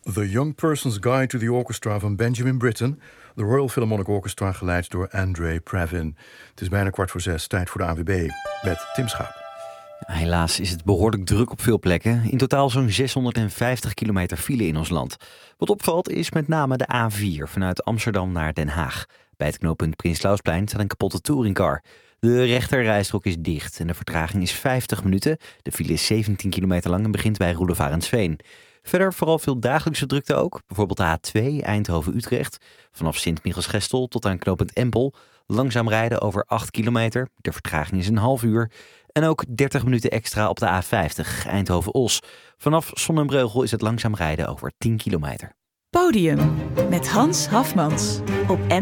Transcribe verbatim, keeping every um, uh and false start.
The Young Person's Guide to the Orchestra van Benjamin Britten. De Royal Philharmonic Orchestra, geleid door Andre Previn. Het is bijna kwart voor zes, tijd voor de A N W B met Tim Schaap. Helaas is het behoorlijk druk op veel plekken. In totaal zo'n zeshonderdvijftig kilometer file in ons land. Wat opvalt is met name de A vier vanuit Amsterdam naar Den Haag. Bij het knooppunt Prins Clausplein staat een kapotte touringcar. De rechterrijstrook is dicht en de vertraging is vijftig minuten. De file is zeventien kilometer lang en begint bij Roelevarensveen. Verder vooral veel dagelijkse drukte ook. Bijvoorbeeld de A twee Eindhoven-Utrecht. Vanaf Sint-Michielsgestel tot aan knooppunt Empel. Langzaam rijden over acht kilometer. De vertraging is een half uur. En ook dertig minuten extra op de A vijftig Eindhoven-Os. Vanaf Zonnebreugel is het langzaam rijden over tien kilometer. Podium met Hans Hafmans op